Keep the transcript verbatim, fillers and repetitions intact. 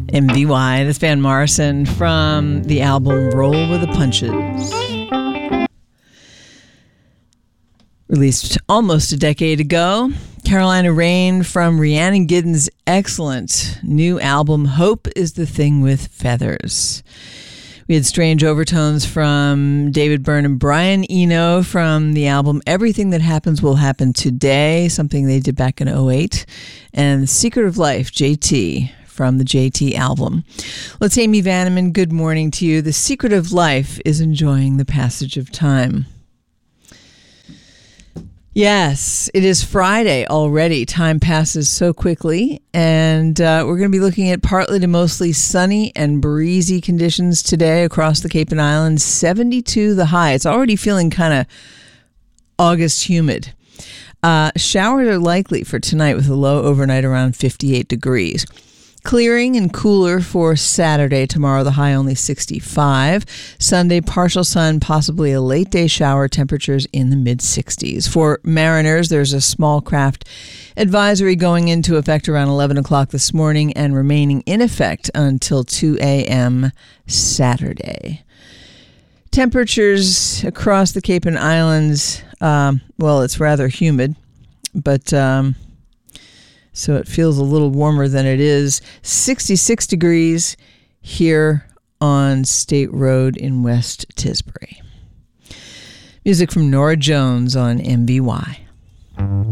M V Y, that's Van Morrison from the album Roll with the Punches. Released almost a decade ago, Carolina Rain from Rhiannon Giddens' excellent new album, Hope is the Thing with Feathers. We had Strange Overtones from David Byrne and Brian Eno from the album Everything That Happens Will Happen Today, something they did back in oh eight. And The Secret of Life, J T, from the J T album. Well, it's Amy Vanneman. Good morning to you. The secret of life is enjoying the passage of time. Yes, it is Friday already. Time passes so quickly, and uh, we're going to be looking at partly to mostly sunny and breezy conditions today across the Cape and Islands. seventy-two the high. It's already feeling kind of August humid. Uh, showers are likely for tonight with a low overnight around fifty-eight degrees. Clearing and cooler for Saturday. Tomorrow, the high only sixty-five. Sunday, partial sun, possibly a late day shower, temperatures in the mid sixties. For mariners, there's a small craft advisory going into effect around eleven o'clock this morning and remaining in effect until two a.m. Saturday. Temperatures across the Cape and Islands, um, well, it's rather humid, but... Um, So it feels a little warmer than it is. sixty-six degrees here on State Road in West Tisbury. Music from Nora Jones on M V Y.